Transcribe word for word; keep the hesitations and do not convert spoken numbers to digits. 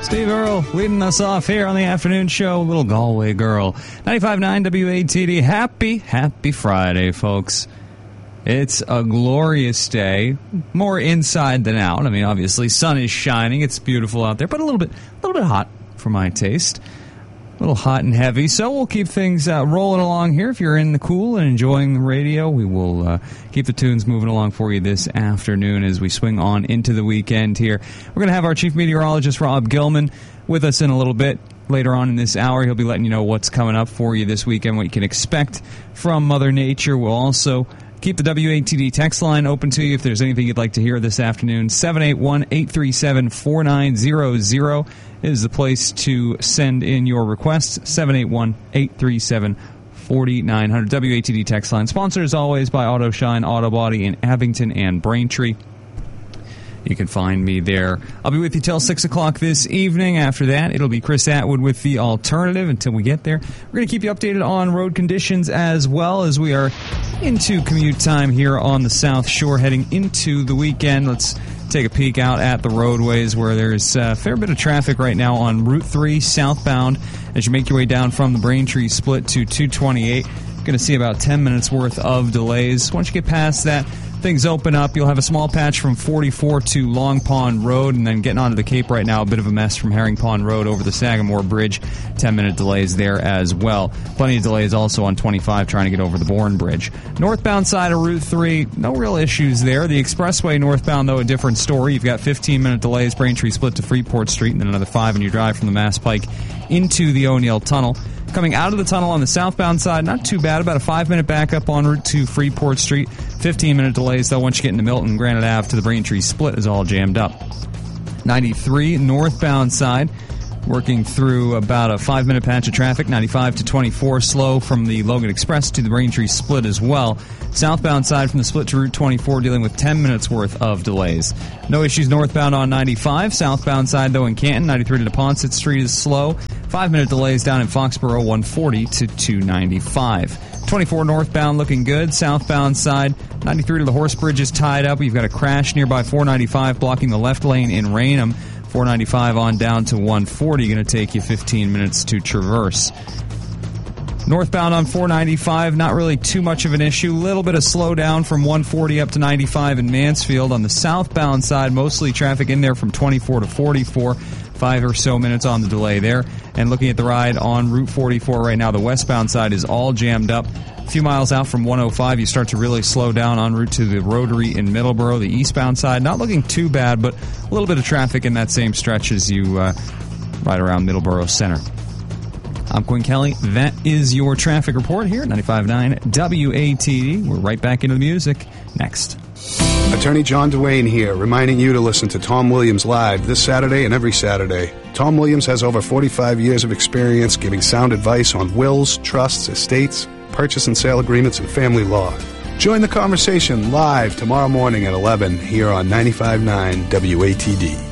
Steve Earle leading us off here on the afternoon show. Little Galway Girl. ninety-five point nine W A T D. Happy, happy Friday, folks. It's a glorious day. More inside than out. I mean, obviously, sun is shining. It's beautiful out there, but a little bit, a little bit hot for my taste. A little hot and heavy, so we'll keep things uh, rolling along here. If you're in the cool and enjoying the radio, we will uh, keep the tunes moving along for you this afternoon as we swing on into the weekend here. We're going to have our chief meteorologist, Rob Gilman, with us in a little bit. Later on in this hour, he'll be letting you know what's coming up for you this weekend, what you can expect from Mother Nature. We'll also keep the W A T D text line open to you if there's anything you'd like to hear this afternoon. seven eight one, eight three seven, four nine zero zero is the place to send in your requests. seven eight one, eight three seven, four nine zero zero. W A T D text line. Sponsored as always by Auto Shine Auto Body in Abington and Braintree. You can find me there. I'll be with you till six o'clock this evening. After that, it'll be Chris Atwood with The Alternative until we get there. We're going to keep you updated on road conditions as well as we are into commute time here on the South Shore heading into the weekend. Let's take a peek out at the roadways where there's a fair bit of traffic right now on Route three southbound as you make your way down from the Braintree split to two twenty-eight. You're going to see about ten minutes worth of delays. Once you get past that, things open up. You'll have a small patch from forty-four to Long Pond Road, and then getting onto the Cape right now, a bit of a mess from Herring Pond Road over the Sagamore Bridge. ten-minute delays there as well. Plenty of delays also on twenty-five trying to get over the Bourne Bridge. Northbound side of Route three, no real issues there. The expressway northbound, though, a different story. You've got fifteen-minute delays, Braintree split to Freeport Street, and then another five in your drive from the Mass Pike into the O'Neill Tunnel. Coming out of the tunnel on the southbound side, not too bad. About a five-minute backup en route to Freeport Street. fifteen-minute delays, though, once you get into Milton. Granite Avenue to the Braintree split is all jammed up. ninety-three northbound side, working through about a five-minute patch of traffic. ninety-five to twenty-four slow from the Logan Express to the Braintree split as well. Southbound side from the split to Route twenty-four dealing with ten minutes worth of delays. No issues northbound on ninety-five. Southbound side, though, in Canton, ninety-three to Neponset Street is slow. Five-minute delays down in Foxborough, one forty to two ninety-five. twenty-four northbound looking good. Southbound side, ninety-three to the Horse Bridge is tied up. You've got a crash nearby four ninety-five blocking the left lane in Raynham. four ninety-five on down to one forty, going to take you fifteen minutes to traverse. Northbound on four ninety-five, not really too much of an issue. Little bit of slowdown from one forty up to ninety-five in Mansfield. On the southbound side, mostly traffic in there from twenty-four to forty-four. Five or so minutes on the delay there. And looking at the ride on Route forty-four right now, the westbound side is all jammed up. A few miles out from one oh five, you start to really slow down en route to the Rotary in Middleborough. The eastbound side, not looking too bad, but a little bit of traffic in that same stretch as you uh, ride around Middleborough Center. I'm Quinn Kelly. That is your traffic report here at ninety-five point nine W A T D. We're right back into the music next. Attorney John Duane here, reminding you to listen to Tom Williams live this Saturday and every Saturday. Tom Williams has over forty-five years of experience giving sound advice on wills, trusts, estates, purchase and sale agreements, and family law. Join the conversation live tomorrow morning at eleven here on ninety-five point nine W A T D.